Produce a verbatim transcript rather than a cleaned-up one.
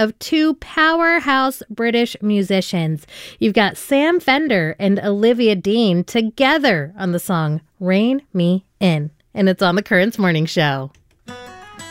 of two powerhouse British musicians. You've got Sam Fender and Olivia Dean together on the song Rain Me In, and it's on the Currents Morning Show.